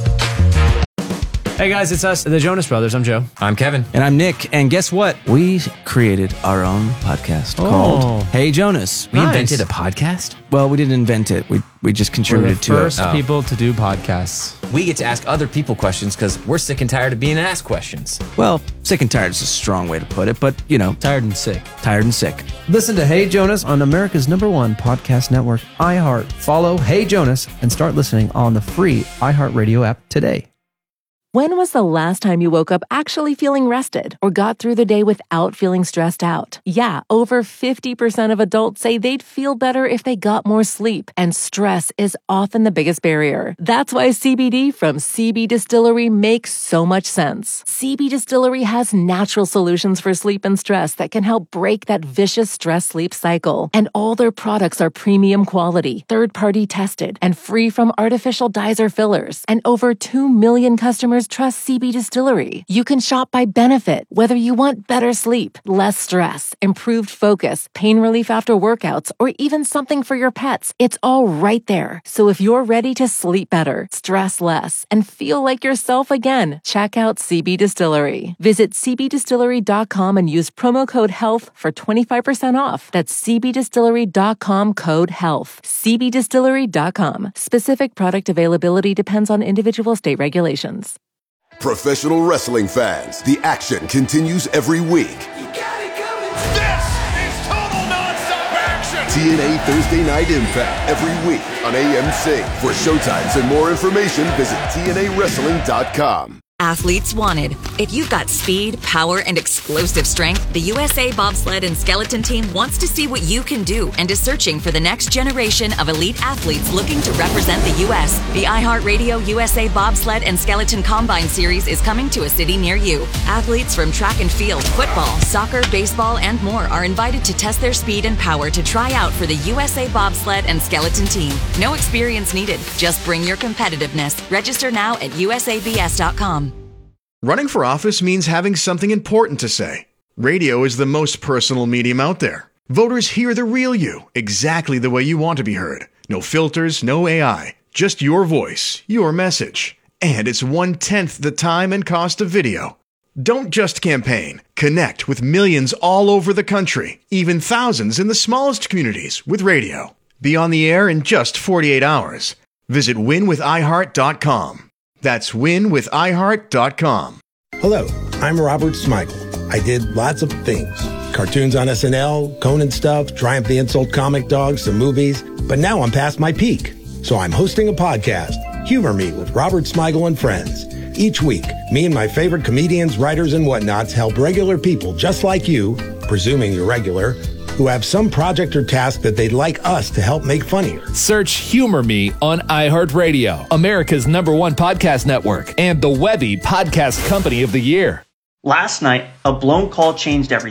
Hey guys, it's us, the Jonas Brothers. I'm Joe. I'm Kevin. And I'm Nick. And guess what? We created our own podcast Oh. called Hey Jonas. We Nice. invented a podcast? Well, we didn't invent it. We we just We're the contributed to first it. Oh. people to do podcasts. We get to ask other people questions because we're sick and tired of being asked questions. Well, sick and tired is a strong way to put it, but you know, Tired and sick. tired and sick. Listen to Hey Jonas on America's number one podcast network, iHeart. Follow Hey Jonas and start listening on the free iHeartRadio app today. When was the last time you woke up actually feeling rested or got through the day without feeling stressed out? Yeah, over fifty percent of adults say they'd feel better if they got more sleep, and stress is often the biggest barrier. That's why C B D from C B Distillery makes so much sense. C B Distillery has natural solutions for sleep and stress that can help break that vicious stress-sleep cycle. And all their products are premium quality, third-party tested, and free from artificial dyes or fillers. And over two million customers trust C B Distillery. You can shop by benefit, whether you want better sleep, less stress, improved focus, pain relief after workouts, or even something for your pets. It's all right there. So if you're ready to sleep better, stress less, and feel like yourself again, check out C B Distillery. Visit c b distillery dot com and use promo code HEALTH for twenty-five percent off. That's c b distillery dot com code HEALTH. c b distillery dot com. Specific product availability depends on individual state regulations. Professional wrestling fans, the action continues every week. This is total nonstop action. T N A Thursday Night Impact every week on A M C. For showtimes and more information, visit T N A wrestling dot com. Athletes wanted. If you've got speed, power, and explosive strength, the U S A Bobsled and Skeleton Team wants to see what you can do and is searching for the next generation of elite athletes looking to represent the U S. The iHeartRadio U S A Bobsled and Skeleton Combine Series is coming to a city near you. Athletes from track and field, football, soccer, baseball, and more are invited to test their speed and power to try out for the U S A Bobsled and Skeleton Team. No experience needed. Just bring your competitiveness. Register now at U S A B S dot com. Running for office means having something important to say. Radio is the most personal medium out there. Voters hear the real you, exactly the way you want to be heard. No filters, no A I, just your voice, your message. And it's one-tenth the time and cost of video. Don't just campaign. Connect with millions all over the country, even thousands in the smallest communities with radio. Be on the air in just forty-eight hours. Visit win with i heart dot com. That's win with i heart dot com. Hello, I'm Robert Smigel. I did lots of things. Cartoons on S N L, Conan stuff, Triumph the Insult comic dogs, some movies. But now I'm past my peak. So I'm hosting a podcast, Humor Me with Robert Smigel and Friends. Each week, me and my favorite comedians, writers, and whatnots help regular people just like you, presuming you're regular, who have some project or task that they'd like us to help make funnier. Search Humor Me on iHeartRadio, America's number one podcast network, and the Webby Podcast Company of the Year. Last night, a blown call changed everything.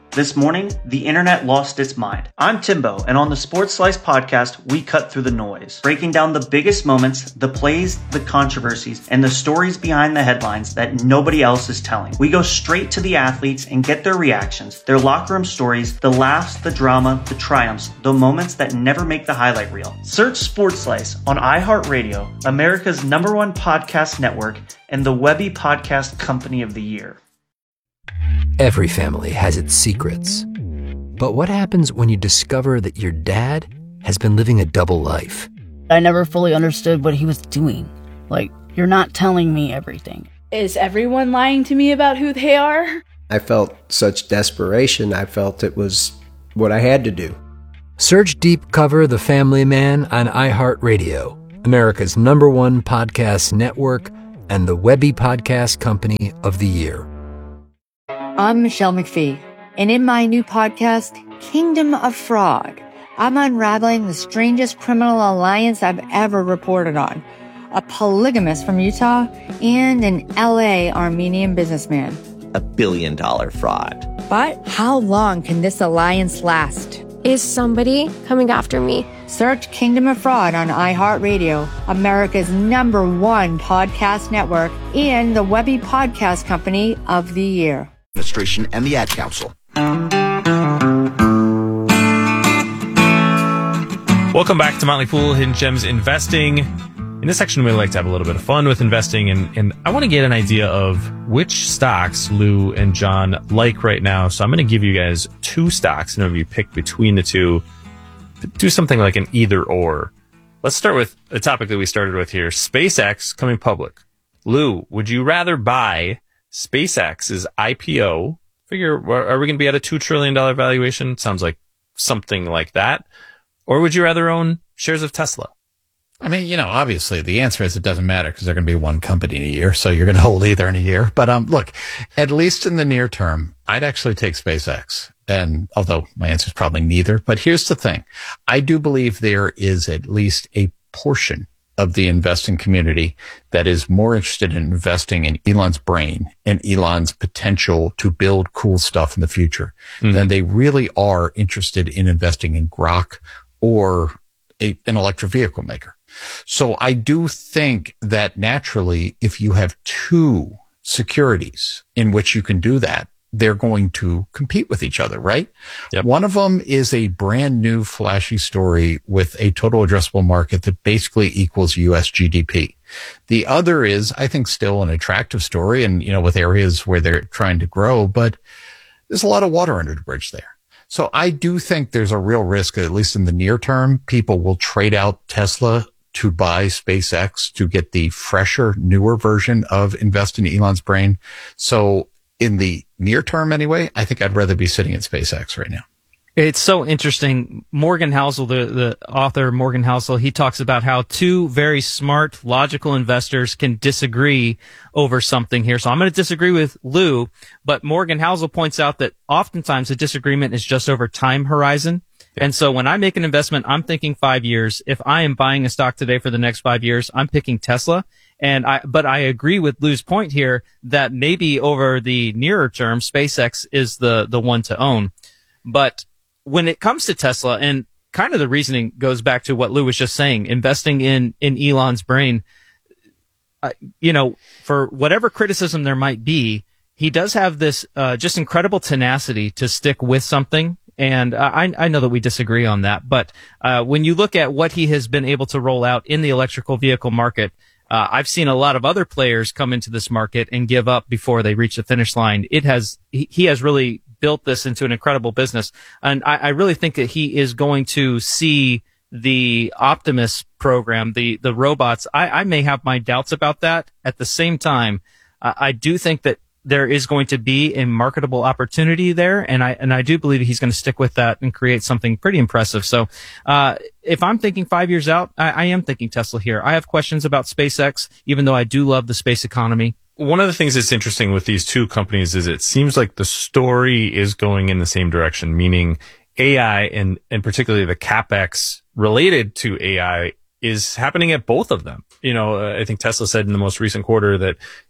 This morning, the internet lost its mind. I'm Timbo, and on the Sports Slice podcast, we cut through the noise, breaking down the biggest moments, the plays, the controversies, and the stories behind the headlines that nobody else is telling. We go straight to the athletes and get their reactions, their locker room stories, the laughs, the drama, the triumphs, the moments that never make the highlight reel. Search Sports Slice on iHeartRadio, America's number one podcast network, and the Webby Podcast Company of the Year. Every family has its secrets. But what happens when you discover that your dad has been living a double life? I never fully understood what he was doing. Like, you're not telling me everything. Is everyone lying to me about who they are? I felt such desperation. I felt it was what I had to do. Search Deep Cover The Family Man on iHeartRadio, America's number one podcast network, and the Webby Podcast Company of the Year. I'm Michelle McPhee, and in my new podcast, Kingdom of Fraud, I'm unraveling the strangest criminal alliance I've ever reported on. A polygamist from Utah and an L A Armenian businessman. A billion dollar fraud. But how long can this alliance last? Is somebody coming after me? Search Kingdom of Fraud on iHeartRadio, America's number one podcast network, and the Webby Podcast Company of the Year. Administration and the Ad Council. Welcome back to Motley Fool Hidden Gems Investing. In this section, we like to have a little bit of fun with investing, and, and I want to get an idea of which stocks Lou and John like right now. So I'm going to give you guys two stocks, and if you pick between the two, do something like an either or. Let's start with the topic that we started with here, SpaceX coming public. Lou, would you rather buy SpaceX's I P O? Figure, are we going to be at a two trillion dollars valuation? Sounds like something like that. Or would you rather own shares of Tesla? I mean, you know, obviously the answer is it doesn't matter because they're going to be one company in a year. So you're going to hold either in a year. But um, look, at least in the near term, I'd actually take SpaceX. And although my answer is probably neither, but here's the thing. I do believe there is at least a portion of the investing community that is more interested in investing in Elon's brain and Elon's potential to build cool stuff in the future mm-hmm. than they really are interested in investing in Grok or a, an electric vehicle maker. So I do think that naturally, if you have two securities in which you can do that, they're going to compete with each other, right? Yep. One of them is a brand new flashy story with a total addressable market that basically equals U S G D P. The other is, I think, still an attractive story and, you know, with areas where they're trying to grow, but there's a lot of water under the bridge there. So I do think there's a real risk, at least in the near term, people will trade out Tesla to buy SpaceX to get the fresher, newer version of invest in Elon's brain. So in the near term anyway, I think I'd rather be sitting in SpaceX right now. It's so interesting. Morgan Housel, the, the author Morgan Housel, he talks about how two very smart, logical investors can disagree over something here. So I'm going to disagree with Lou, but Morgan Housel points out that oftentimes the disagreement is just over time horizon. And so when I make an investment, I'm thinking five years. If I am buying a stock today for the next five years, I'm picking Tesla. And I, but I agree with Lou's point here that maybe over the nearer term, SpaceX is the, the one to own. But when it comes to Tesla, and kind of the reasoning goes back to what Lou was just saying, investing in, in Elon's brain, uh, you know, for whatever criticism there might be, he does have this, uh, just incredible tenacity to stick with something. And uh, I, I know that we disagree on that, but uh, when you look at what he has been able to roll out in the electrical vehicle market, uh, I've seen a lot of other players come into this market and give up before they reach the finish line. It has he, he has really built this into an incredible business, and I, I really think that he is going to see the Optimus program, the the robots. I, I may have my doubts about that. At the same time, uh, I do think that there is going to be a marketable opportunity there, and I and I do believe he's going to stick with that and create something pretty impressive. So, uh, if I'm thinking five years out, I, I am thinking Tesla here. I have questions about SpaceX, even though I do love the space economy. One of the things that's interesting with these two companies is it seems like the story is going in the same direction, meaning A I and and particularly the CapEx related to A I is happening at both of them. You know, uh, I think Tesla said in the most recent quarter that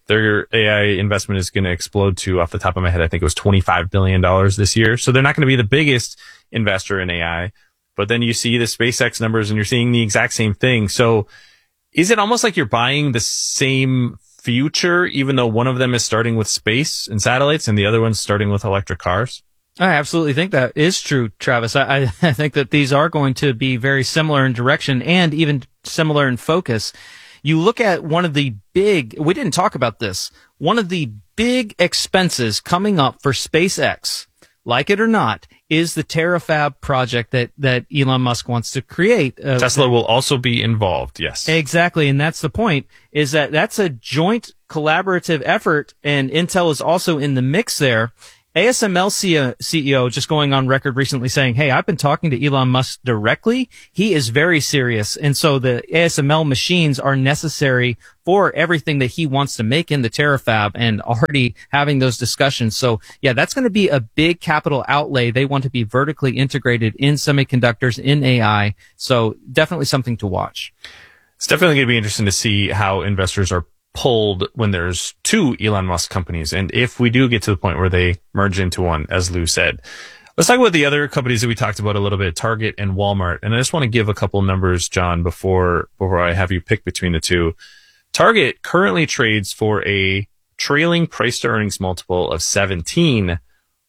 their A I investment is going to explode to, off the top of my head, I think it was twenty-five billion dollars this year. So they're not going to be the biggest investor in A I. But then you see the SpaceX numbers and you're seeing the exact same thing. So is it almost like you're buying the same future, even though one of them is starting with space and satellites and the other one's starting with electric cars? I absolutely think that is true, Travis. I, I think that these are going to be very similar in direction and even similar in focus. You look at one of the big, we didn't talk about this, one of the big expenses coming up for SpaceX, like it or not, is the Terafab project that, that Elon Musk wants to create. Uh, Tesla will also be involved, yes. Exactly, and that's the point, is that that's a joint collaborative effort, and Intel is also in the mix there. A S M L C E O just going on record recently saying, hey, I've been talking to Elon Musk directly. He is very serious. And so the A S M L machines are necessary for everything that he wants to make in the Terafab, and already having those discussions. So yeah, that's going to be a big capital outlay. They want to be vertically integrated in semiconductors, in A I. So definitely something to watch. It's definitely going to be interesting to see how investors are pulled when there's two Elon Musk companies. And if we do get to the point where they merge into one, as Lou said. Let's talk about the other companies that we talked about a little bit, Target and Walmart. And I just want to give a couple numbers, John, before, before I have you pick between the two. Target currently trades for a trailing price to earnings multiple of seventeen.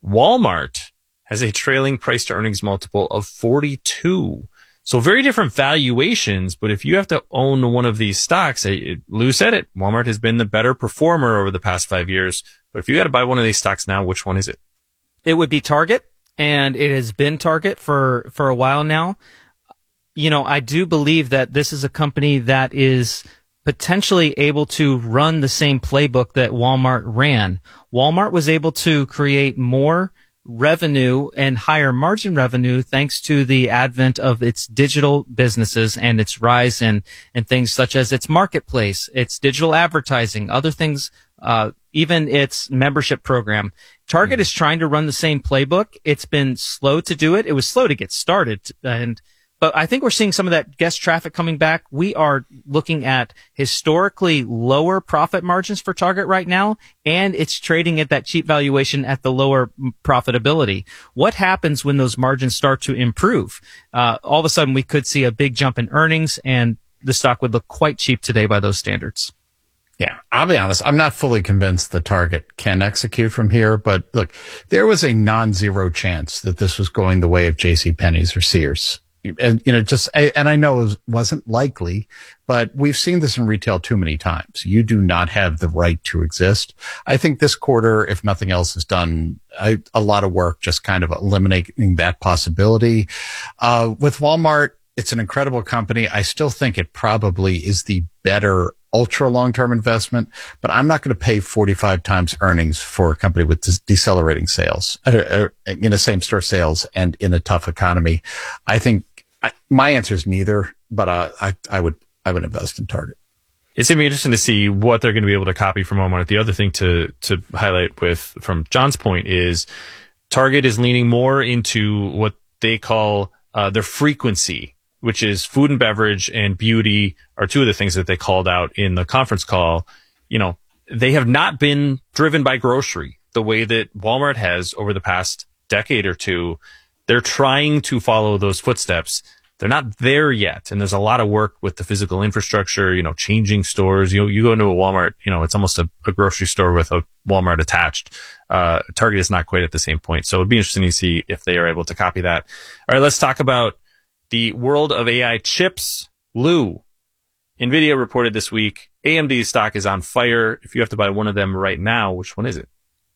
Walmart has a trailing price to earnings multiple of forty-two. So very different valuations, but if you have to own one of these stocks, it, Lou said it, Walmart has been the better performer over the past five years. But if you got to buy one of these stocks now, which one is it? It would be Target, and it has been Target for, for a while now. You know, I do believe that this is a company that is potentially able to run the same playbook that Walmart ran. Walmart was able to create more revenue and higher margin revenue thanks to the advent of its digital businesses and its rise in, in things such as its marketplace, its digital advertising, other things, uh, even its membership program. Target mm-hmm. is trying to run the same playbook. It's been slow to do it. It was slow to get started, and but I think we're seeing some of that guest traffic coming back. We are looking at historically lower profit margins for Target right now, and it's trading at that cheap valuation at the lower profitability. What happens when those margins start to improve? Uh, all of a sudden, we could see a big jump in earnings, and the stock would look quite cheap today by those standards. Yeah, I'll be honest. I'm not fully convinced the Target can execute from here, but look, there was a non-zero chance that this was going the way of JCPenney's or Sears. And, you know, just, and I know it wasn't likely, but we've seen this in retail too many times. You do not have the right to exist. I think this quarter, if nothing else, has done a, a lot of work just kind of eliminating that possibility. Uh, with Walmart, it's an incredible company. I still think it probably is the better ultra long-term investment, but I'm not going to pay forty-five times earnings for a company with des- decelerating sales, uh, uh, in a same store sales and in a tough economy. I think I, my answer is neither, but uh, I, I would, I would invest in Target. It's going to be interesting to see what they're going to be able to copy from Walmart. The other thing to, to highlight with, from John's point, is Target is leaning more into what they call, uh, their frequency, which is food and beverage and beauty are two of the things that they called out in the conference call. You know, they have not been driven by grocery the way that Walmart has over the past decade or two. They're trying to follow those footsteps. They're not there yet. And there's a lot of work with the physical infrastructure, you know, changing stores. You know, you go into a Walmart, you know, it's almost a, a grocery store with a Walmart attached. Uh, Target is not quite at the same point. So it'd be interesting to see if they are able to copy that. All right, let's talk about the world of A I chips. Lou, NVIDIA reported this week, A M D's stock is on fire. If you have to buy one of them right now, which one is it?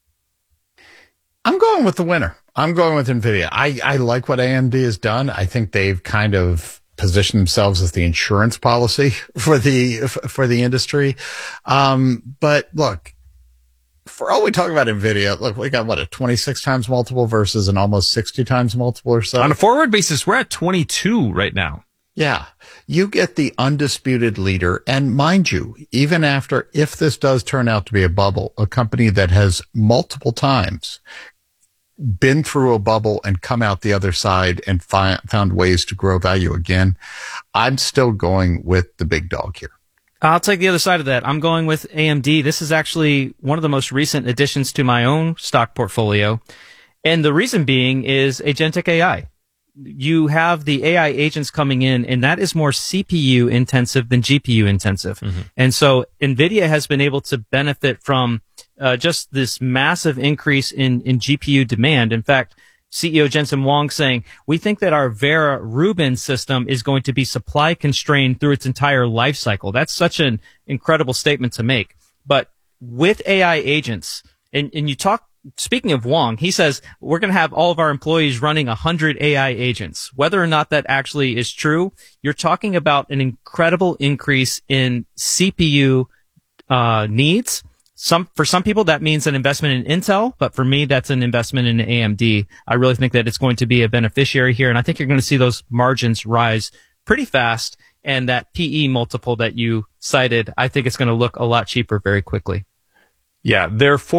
I'm going with the winner. I'm going with NVIDIA. I, I like what A M D has done. I think they've kind of positioned themselves as the insurance policy for the, for the industry. Um, but look, for all we talk about NVIDIA, look, we got what, a twenty-six times multiple versus an almost sixty times multiple or so. On a forward basis, we're at twenty-two right now. Yeah. You get the undisputed leader. And mind you, even after, if this does turn out to be a bubble, a company that has multiple times been through a bubble and come out the other side and fi- found ways to grow value again, I'm still going with the big dog here. I'll take the other side of that. I'm going with A M D. This is actually one of the most recent additions to my own stock portfolio. And the reason being is agentic A I. You have the A I agents coming in, and that is more C P U intensive than G P U intensive. Mm-hmm. And so NVIDIA has been able to benefit from uh, just this massive increase in, in G P U demand. In fact, C E O Jensen Huang saying, we think that our Vera Rubin system is going to be supply constrained through its entire life cycle. That's such an incredible statement to make. But with A I agents, and, and you talk, speaking of Huang, he says, we're going to have all of our employees running one hundred A I agents. Whether or not that actually is true, you're talking about an incredible increase in C P U uh, needs. Some, for some people, that means an investment in Intel, but for me, that's an investment in A M D. I really think that it's going to be a beneficiary here, and I think you're going to see those margins rise pretty fast, and that P E multiple that you cited, I think it's going to look a lot cheaper very quickly. Yeah, therefore